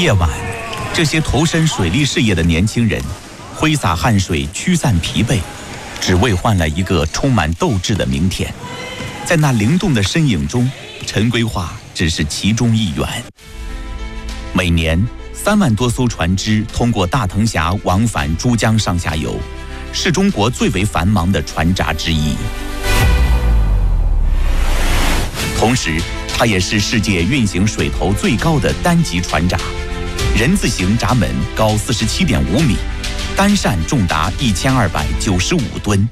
夜晚，这些投身水利事业的年轻人，挥洒汗水，驱散疲惫，只为换来一个充满斗志的明天。在那灵动的身影中，陈规划只是其中一员。每年3万多艘船只通过大藤峡往返珠江上下游，是中国最为繁忙的船闸之一。同时，它也是世界运行水头最高的单级船闸，人字形闸门高47.5米，单扇重达1295吨。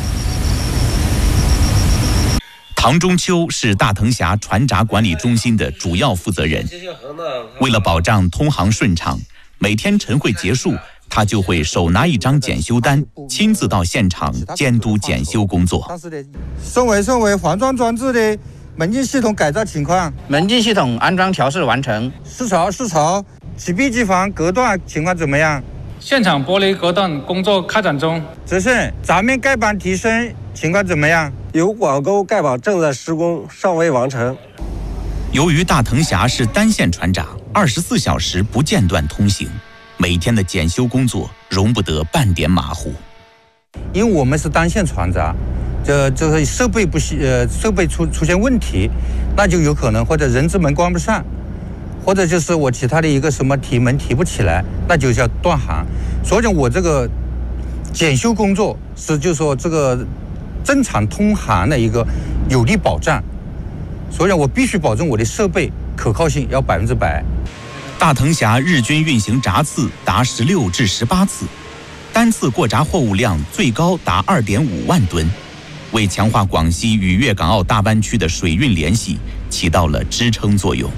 唐中秋是大藤峡船闸管理中心的主要负责人。为了保障通航顺畅，每天晨会结束，他就会手拿一张检修单，亲自到现场监督检修工作。 送尾环状装置的门禁系统改造情况， 门禁系统安装调试完成。 试槽，起闭机房隔断情况怎么样？ 现场玻璃隔断工作开展中。 则是闸面盖板提升情况怎么样？ 有网沟盖板正在施工，尚未完成。 由于大藤峡是单线船闸，24小时不间断通行，每天的检修工作容不得半点马虎。 因为我们是单线船闸，这个设备出现问题，那就有可能或者人字门关不上，或者就是我其他的一个什么提门提不起来，那就叫断航。所以我这个检修工作是就是说这个正常通航的一个有力保障，所以我必须保证我的设备可靠性要100%。 大藤峡日均运行闸次达16至18次，单次过闸货物量最高达2.5万吨，为强化广西与粤港澳大湾区的水运联系起到了支撑作用。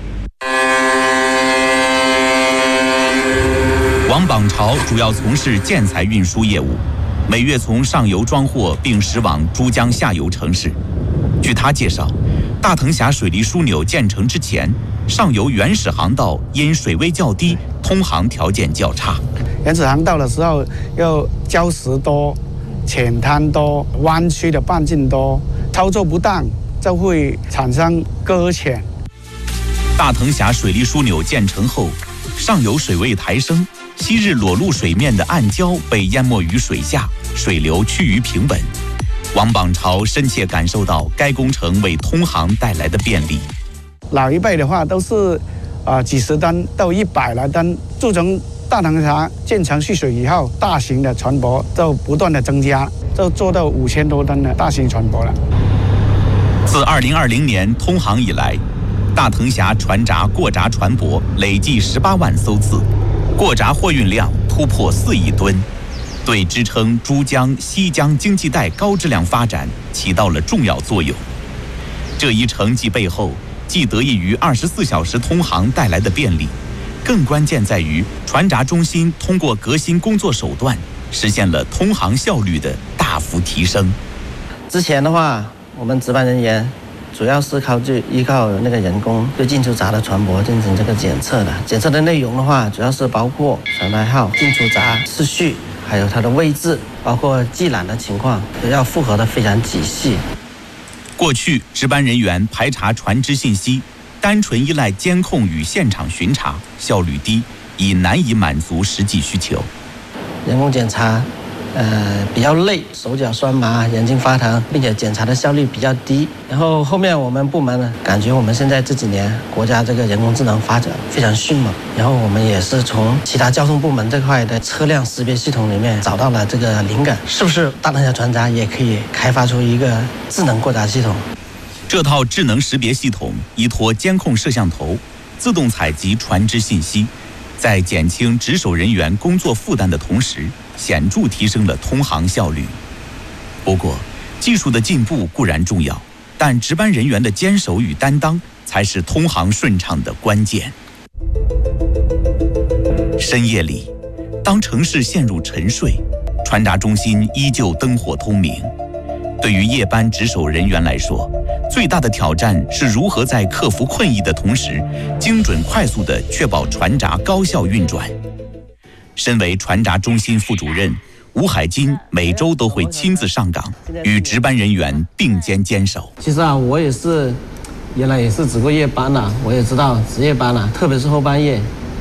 王榜朝主要从事建材运输业务，每月从上游装货并驶往珠江下游城市。据他介绍，大藤峡水利枢纽建成之前，上游原始航道因水位较低，通航条件较差。 原始航道的时候，要礁石多、浅滩多、弯曲的半径多，操作不当就会产生搁浅。 大藤峡水利枢纽建成后，上游水位抬升，昔日裸露水面的暗礁被淹没于水下，水流趋于平稳。王榜朝深切感受到该工程为通航带来的便利。 老一辈的话都是几十吨到100来吨，自从大藤峡建成蓄水以后，大型的船舶就不断的增加，就做到5000多吨的大型船舶了。 自2020年通航以来，大藤峡船闸过闸船舶累计18万艘次，过闸货运量突破4亿吨，对支撑珠江、西江经济带高质量发展起到了重要作用。这一成绩背后，既得益于24小时通航带来的便利，更关键在于船闸中心通过革新工作手段，实现了通航效率的大幅提升。 之前的话，我们值班人员主要是依靠那个人工对进出闸的船舶进行这个检测的。检测的内容的话，主要是包括船牌号、进出闸次序，还有它的位置，包括系缆的情况，要复核的非常仔细。 过去值班人员排查船只信息，单纯依赖监控与现场巡查，效率低，已难以满足实际需求。 人工检查比较累，手脚酸麻，眼睛发疼，并且检查的效率比较低。然后后面我们部门呢，感觉我们现在这几年国家这个人工智能发展非常迅猛，然后我们也是从其他交通部门这块的车辆识别系统里面找到了这个灵感，是不是大藤峡船闸也可以开发出一个智能过闸系统？ 这套智能识别系统依托监控摄像头，自动采集船只信息，在减轻值守人员工作负担的同时，显著提升了通航效率。不过，技术的进步固然重要，但值班人员的坚守与担当才是通航顺畅的关键。深夜里，当城市陷入沉睡，船闸中心依旧灯火通明。对于夜班值守人员来说，最大的挑战是如何在克服困意的同时，精准快速地确保船闸高效运转。身为船闸中心副主任，吴海金每周都会亲自上岗，与值班人员并肩坚守。 其实我也是原来也是值过夜班了，我也知道值夜班了，特别是后半夜，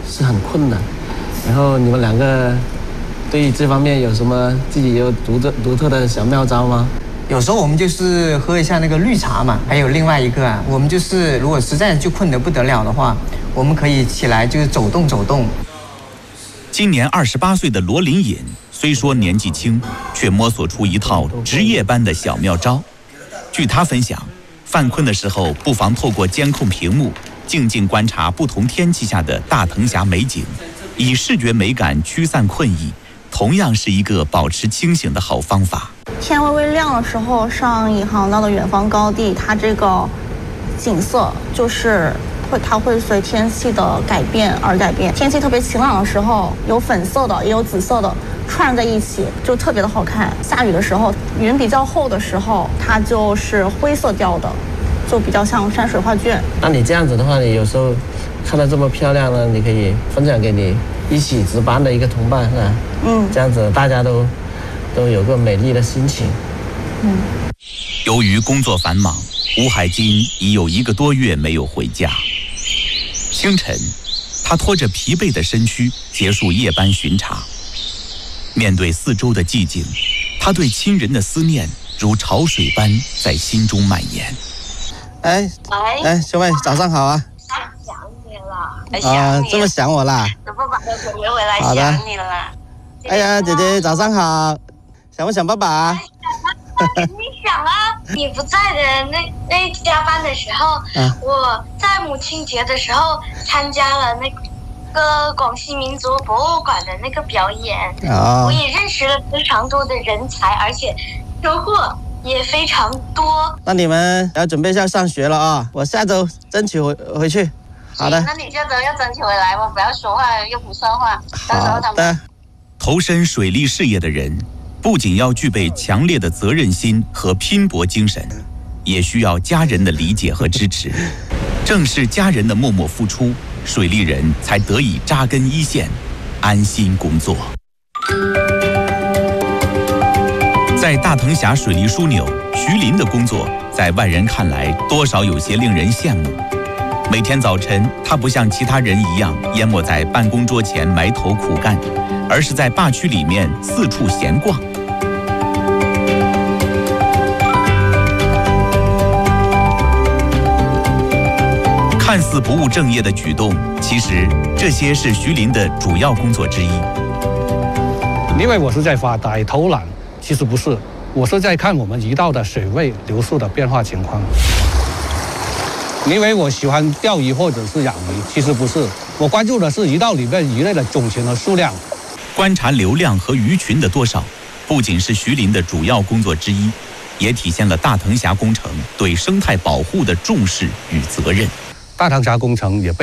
是很困难。然后你们两个对于这方面有什么自己有独特的小妙招吗？ 有时候我们就是喝一下那个绿茶嘛，还有另外一个我们就是如果实在就困得不得了的话，我们可以起来就是走动走动。 今年28岁的罗林隐，虽说年纪轻，却摸索出一套值夜班的小妙招。据他分享，犯困的时候不妨透过监控屏幕，静静观察不同天气下的大藤峡美景，以视觉美感驱散困意，同样是一个保持清醒的好方法。 天微微亮的时候，上引航到的远方高地，它这个景色就是它会随天气的改变而改变。天气特别晴朗的时候，有粉色的，也有紫色的串在一起，就特别的好看。下雨的时候，云比较厚的时候，它就是灰色调的，就比较像山水画卷。 那你这样子的话，你有时候看到这么漂亮呢，你可以分享给你一起值班的一个同伴，是吧？这样子大家都有个美丽的心情。 由于工作繁忙，吴海金已有1个多月没有回家。清晨，他拖着疲惫的身躯结束夜班巡查。面对四周的寂静，他对亲人的思念如潮水般在心中蔓延。 哎，兄妹，早上好啊！ 想你了， 这么想我啦？ 等爸爸的回来想你了。 哎呀，姐姐早上好，想不想爸爸？ 你想啊，你不在的那加班的时候，我在母亲节的时候参加了那个广西民族博物馆的那个表演，我也认识了非常多的人才，而且收获也非常多。 那你们要准备要上学了啊，我下周争取回去。好的。 那你下周要争取回来，我不要说话又不算话，到时候他们。 投身水利事业的人，不仅要具备强烈的责任心和拼搏精神，也需要家人的理解和支持。正是家人的默默付出，水利人才得以扎根一线，安心工作。在大藤峡水利枢纽，徐林的工作在外人看来多少有些令人羡慕。每天早晨，他不像其他人一样淹没在办公桌前埋头苦干，而是在坝区里面四处闲逛。看似不务正业的举动，其实这些是徐林的主要工作之一。 因为我是在发呆偷懒，其实不是，我是在看我们鱼道的水位流速的变化情况。因为我喜欢钓鱼或者是养鱼，其实不是，我关注的是鱼道里面鱼类的种群和数量。 观察流量和鱼群的多少，不仅是徐林的主要工作之一，也体现了大藤峡工程对生态保护的重视与责任。 大藤峡工程也被